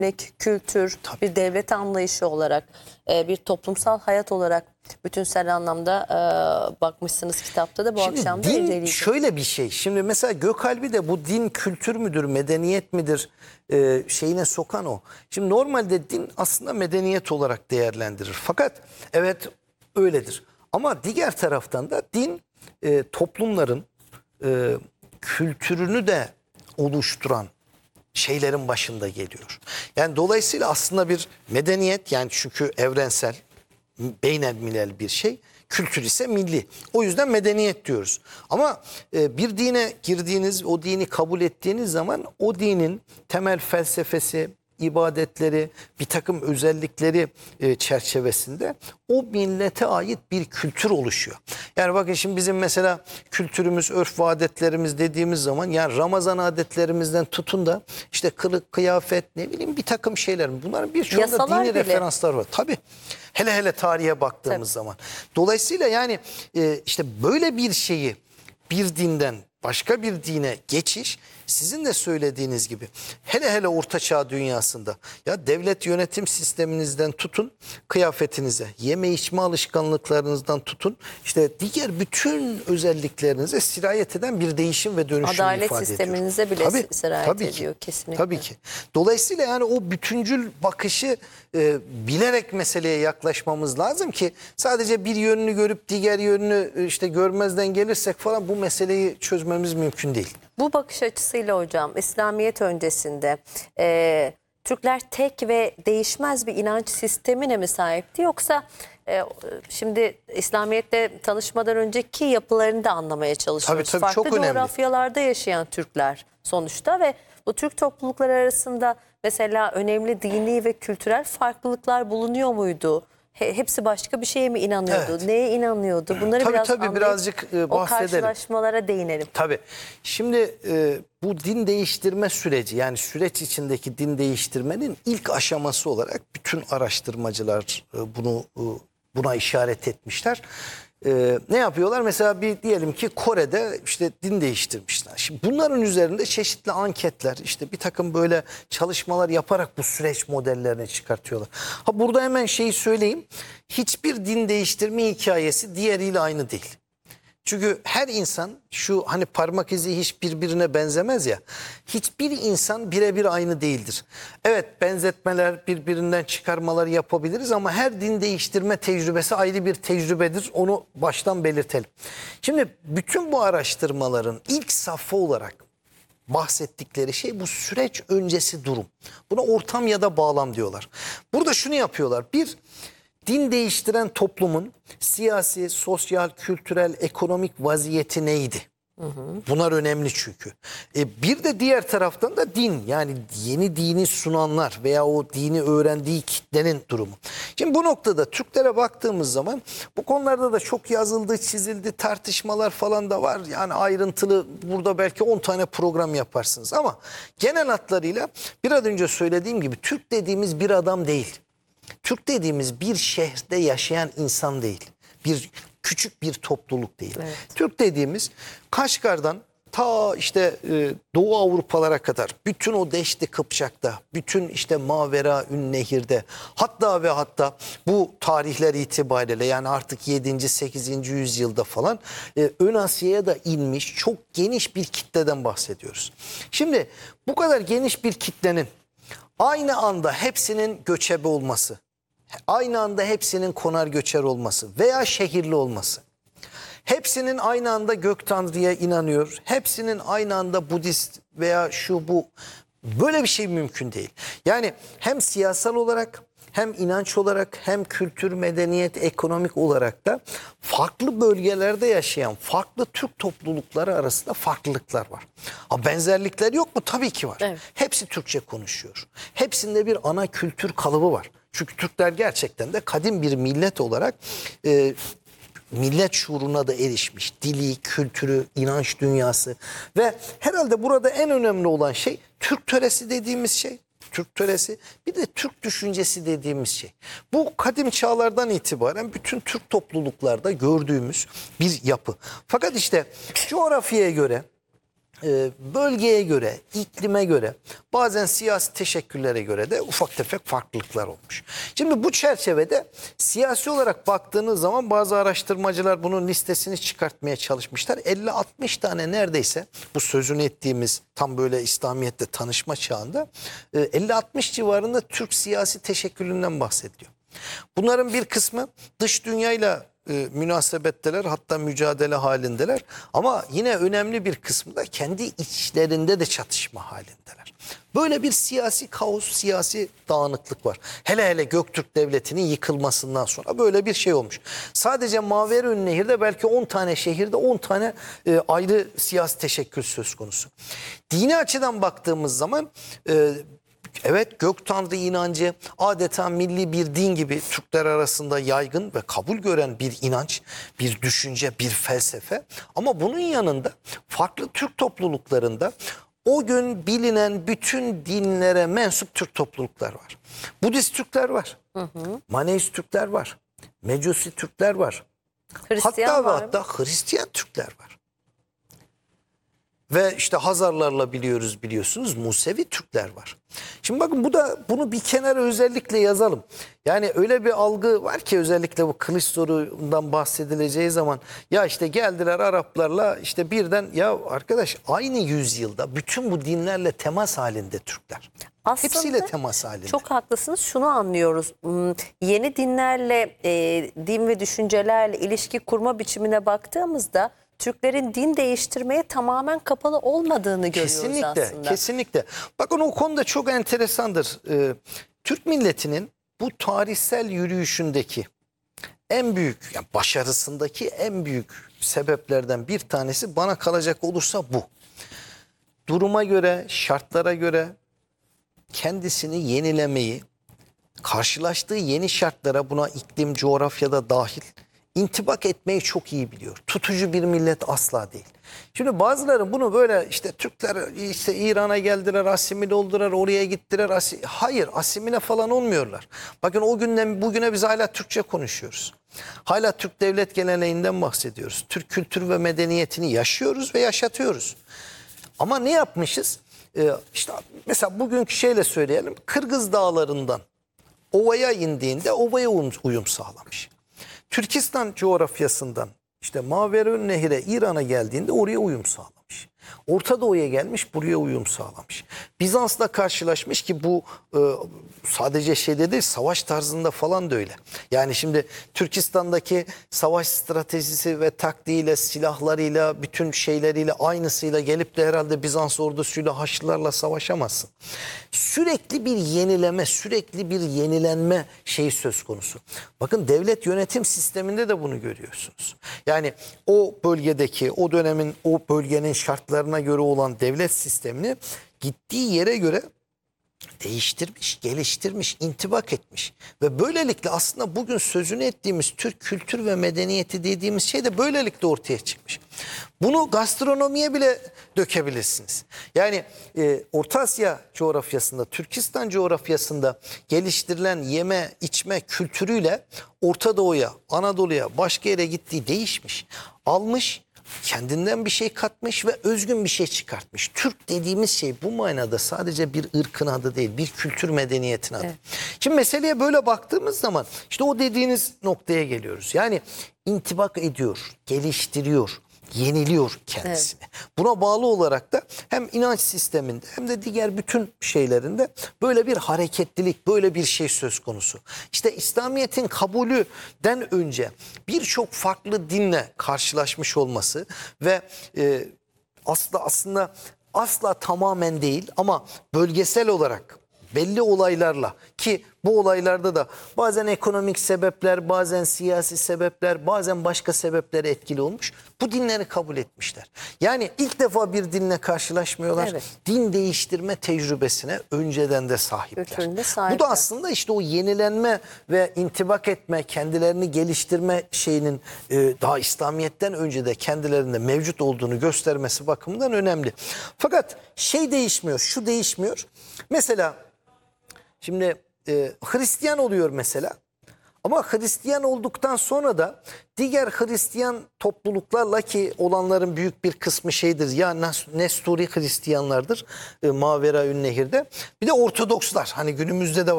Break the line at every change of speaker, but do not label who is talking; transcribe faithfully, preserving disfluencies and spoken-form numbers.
gelenek, kültür,
Tabii.
bir devlet anlayışı olarak, e, bir toplumsal hayat olarak bütünsel anlamda e, bakmışsınız kitapta da bu
Şimdi
akşam da
din
inceleyeceğiz.
şöyle bir şey. Şimdi mesela Gökalp'i de bu din kültür müdür, medeniyet midir e, şeyine sokan o. Şimdi normalde din aslında medeniyet olarak değerlendirir. Fakat evet öyledir. Ama diğer taraftan da din e, toplumların e, kültürünü de oluşturan şeylerin başında geliyor. Yani dolayısıyla aslında bir medeniyet, yani çünkü evrensel, beynelmilel bir şey. Kültür ise milli. O yüzden medeniyet diyoruz. Ama e, bir dine girdiğiniz, o dini kabul ettiğiniz zaman o dinin temel felsefesi, ibadetleri, bir takım özellikleri e, çerçevesinde o millete ait bir kültür oluşuyor. Yani bakın şimdi bizim mesela kültürümüz, örf ve adetlerimiz dediğimiz zaman, yani Ramazan adetlerimizden tutun da işte kılık, kıyafet, ne bileyim bir takım şeyler. Bunların birçoğunda
Yasalar
dini
bile.
referanslar var. Tabii. Hele hele tarihe baktığımız
Tabii.
zaman. Dolayısıyla yani e, işte böyle bir şeyi, bir dinden başka bir dine geçiş, sizin de söylediğiniz gibi hele hele Orta Çağ dünyasında, ya devlet yönetim sisteminizden tutun kıyafetinize, yeme içme alışkanlıklarınızdan tutun işte diğer bütün özelliklerinize sirayet eden bir değişim ve dönüşüm
Adalet
ifade ediyor.
sisteminize bile
Tabii,
sirayet
tabii
ediyor
ki,
kesinlikle.
Tabii ki. Dolayısıyla yani o bütüncül bakışı e, bilerek meseleye yaklaşmamız lazım ki sadece bir yönünü görüp diğer yönünü e, işte görmezden gelirsek falan bu meseleyi çözmemiz mümkün değil.
Bu bakış açısıyla hocam İslamiyet öncesinde e, Türkler tek ve değişmez bir inanç sistemine mi sahipti, yoksa e, şimdi İslamiyet'le tanışmadan önceki yapılarını da anlamaya çalışıyoruz.
Tabii, tabii, çok
Farklı
önemli.
coğrafyalarda yaşayan Türkler sonuçta ve bu Türk toplulukları arasında mesela önemli dini ve kültürel farklılıklar bulunuyor muydu? He, hepsi başka bir şeye mi inanıyordu?
Evet.
Neye inanıyordu? Bunları
Tabii,
biraz
tabii,
anlayıp
birazcık, e,
o
bahsedelim.
karşılaşmalara değinelim.
Tabii. Şimdi e, bu din değiştirme süreci, yani süreç içindeki din değiştirmenin ilk aşaması olarak bütün araştırmacılar e, bunu e, buna işaret etmişler. E, ne yapıyorlar? Mesela bir diyelim ki Kore'de işte din değiştirmişler. Şimdi bunların üzerinde çeşitli anketler, işte bir takım böyle çalışmalar yaparak bu süreç modellerini çıkartıyorlar. Ha burada hemen şeyi söyleyeyim. Hiçbir din değiştirme hikayesi diğeriyle aynı değil. Çünkü her insan, şu hani parmak izi hiç birbirine benzemez ya, hiçbir insan birebir aynı değildir. Evet, benzetmeler, birbirinden çıkarmalar yapabiliriz ama her din değiştirme tecrübesi ayrı bir tecrübedir. Onu baştan belirtelim. Şimdi bütün bu araştırmaların ilk safha olarak bahsettikleri şey bu süreç öncesi durum. Buna ortam ya da bağlam diyorlar. Burada şunu yapıyorlar. Bir, din değiştiren toplumun siyasi, sosyal, kültürel, ekonomik vaziyeti neydi? Hı hı. Bunlar önemli çünkü. E bir de diğer taraftan da din, yani yeni dini sunanlar veya o dini öğrendiği kitlenin durumu. Şimdi bu noktada Türklere baktığımız zaman bu konularda da çok yazıldı, çizildi, tartışmalar falan da var. Yani ayrıntılı burada belki on tane program yaparsınız ama genel hatlarıyla biraz önce söylediğim gibi Türk dediğimiz bir adam değil. Türk dediğimiz bir şehirde yaşayan insan değil. Bir küçük bir topluluk değil. Evet. Türk dediğimiz Kaşgar'dan ta işte e, Doğu Avrupalara kadar bütün o Deşti Kıpçak'ta, bütün işte Maveraün Nehir'de, hatta ve hatta bu tarihler itibariyle yani artık yedinci sekizinci yüzyılda falan e, Ön Asya'ya da inmiş çok geniş bir kitleden bahsediyoruz. Şimdi bu kadar geniş bir kitlenin aynı anda hepsinin göçebe olması, aynı anda hepsinin konar göçer olması veya şehirli olması, hepsinin aynı anda gök tanrıya inanıyor, hepsinin aynı anda Budist veya şu bu, böyle bir şey mümkün değil. Yani hem siyasal olarak, hem inanç olarak, hem kültür, medeniyet, ekonomik olarak da farklı bölgelerde yaşayan farklı Türk toplulukları arasında farklılıklar var. Ha, benzerlikler yok mu? Tabii ki var. Evet. Hepsi Türkçe konuşuyor. Hepsinde bir ana kültür kalıbı var. Çünkü Türkler gerçekten de kadim bir millet olarak e, millet şuuruna da erişmiş. Dili, kültürü, inanç dünyası ve herhalde burada en önemli olan şey Türk töresi dediğimiz şey. Türk töresi, bir de Türk düşüncesi dediğimiz şey. Bu kadim çağlardan itibaren bütün Türk topluluklarda gördüğümüz bir yapı. Fakat işte coğrafyaya göre, e, bölgeye göre, iklime göre, bazen siyasi teşekküllere göre de ufak tefek farklılıklar olmuş. Şimdi bu çerçevede siyasi olarak baktığınız zaman bazı araştırmacılar bunun listesini çıkartmaya çalışmışlar. elli altmış tane neredeyse bu sözünü ettiğimiz tam böyle İslamiyet'le tanışma çağında e, elli altmış civarında Türk siyasi teşekkülünden bahsediliyor. Bunların bir kısmı dış dünyayla e, münasebetteler, hatta mücadele halindeler. Ama yine önemli bir kısmı da kendi içlerinde de çatışma halindeler. Böyle bir siyasi kaos, siyasi dağınıklık var. Hele hele Göktürk Devleti'nin yıkılmasından sonra böyle bir şey olmuş. Sadece Maverünnehir'de belki on tane şehirde on tane e, ayrı siyasi teşekkül söz konusu. Dini açıdan baktığımız zaman e, evet, gök tanrı inancı adeta milli bir din gibi Türkler arasında yaygın ve kabul gören bir inanç, bir düşünce, bir felsefe. Ama bunun yanında farklı Türk topluluklarında o gün bilinen bütün dinlere mensup Türk topluluklar var. Budist Türkler var, hı hı. Maneist Türkler var, Mecusi Türkler var.
Hristiyan
hatta
var
ve hatta Hristiyan Türkler var. Ve işte Hazarlarla biliyoruz biliyorsunuz Musevi Türkler var. Şimdi bakın bu da bunu bir kenara özellikle yazalım. Yani öyle bir algı var ki özellikle bu kılıç sorundan bahsedileceği zaman ya işte geldiler Araplarla işte birden ya arkadaş aynı yüzyılda bütün bu dinlerle temas halinde Türkler.
Aslında
hepsiyle temas halinde.
Çok haklısınız. Şunu anlıyoruz. Hmm, Yeni dinlerle, e, din ve düşüncelerle ilişki kurma biçimine baktığımızda Türklerin din değiştirmeye tamamen kapalı olmadığını görüyoruz
kesinlikle,
aslında.
Kesinlikle. Bakın o konuda çok enteresandır. Ee, Türk milletinin bu tarihsel yürüyüşündeki en büyük, yani başarısındaki en büyük sebeplerden bir tanesi bana kalacak olursa bu. Duruma göre, şartlara göre kendisini yenilemeyi, karşılaştığı yeni şartlara, buna iklim, coğrafyada dahil, intibak etmeyi çok iyi biliyor. Tutucu bir millet asla değil. Şimdi bazıları bunu böyle işte Türkler işte İran'a geldiler, asimile oldular, oraya gittiler. Asim... Hayır, asimile falan olmuyorlar. Bakın o günden bugüne biz hala Türkçe konuşuyoruz. Hala Türk devlet geleneğinden bahsediyoruz. Türk kültür ve medeniyetini yaşıyoruz ve yaşatıyoruz. Ama ne yapmışız? Ee, işte mesela bugünkü şeyle söyleyelim. Kırgız dağlarından ovaya indiğinde ovaya uyum sağlamış. Türkistan coğrafyasından işte Maverünnehir'e, İran'a geldiğinde oraya uyum sağlamış. Orta Doğu'ya gelmiş, buraya uyum sağlamış. Bizans'la karşılaşmış ki bu e, sadece şeyde değil, savaş tarzında falan da öyle. Yani şimdi Türkistan'daki savaş stratejisi ve taktiğiyle, silahlarıyla, bütün şeyleriyle aynısıyla gelip de herhalde Bizans ordusuyla Haçlılarla savaşamazsın. Sürekli bir yenileme, sürekli bir yenilenme şeyi söz konusu. Bakın devlet yönetim sisteminde de bunu görüyorsunuz. Yani o bölgedeki, o dönemin, o bölgenin şartlarına göre olan devlet sistemini gittiği yere göre değiştirmiş, geliştirmiş, intibak etmiş. Ve böylelikle aslında bugün sözünü ettiğimiz Türk kültür ve medeniyeti dediğimiz şey de böylelikle ortaya çıkmış. Bunu gastronomiye bile dökebilirsiniz. Yani e, Orta Asya coğrafyasında, Türkistan coğrafyasında geliştirilen yeme, içme kültürüyle Orta Doğu'ya, Anadolu'ya, başka yere gittiği değişmiş. Almış, kendinden bir şey katmış ve özgün bir şey çıkartmış. Türk dediğimiz şey bu manada sadece bir ırkın adı değil, bir kültür medeniyetin adı. Evet. Şimdi meseleye böyle baktığımız zaman işte o dediğiniz noktaya geliyoruz. Yani intibak ediyor, geliştiriyor, yeniliyor kendisini. Evet. Buna bağlı olarak da hem inanç sisteminde hem de diğer bütün şeylerinde böyle bir hareketlilik, böyle bir şey söz konusu. İşte İslamiyet'in kabulüden önce birçok farklı dinle karşılaşmış olması ve e, asla aslında asla tamamen değil ama bölgesel olarak belli olaylarla, ki bu olaylarda da bazen ekonomik sebepler, bazen siyasi sebepler, bazen başka sebepler etkili olmuş. Bu dinleri kabul etmişler. Yani ilk defa bir dinle karşılaşmıyorlar. Evet. Din değiştirme tecrübesine önceden de sahipler. sahipler. Bu da aslında işte o yenilenme ve intibak etme, kendilerini geliştirme şeyinin e, daha İslamiyet'ten önce de kendilerinde mevcut olduğunu göstermesi bakımından önemli. Fakat şey değişmiyor, şu değişmiyor. Mesela şimdi e, Hristiyan oluyor mesela Ama Hristiyan olduktan sonra da diğer Hristiyan topluluklarla, ki olanların büyük bir kısmı şeydir ya, Nesturi Hristiyanlardır e, Mavera-ün Nehir'de. Bir de Ortodokslar, hani günümüzde de var.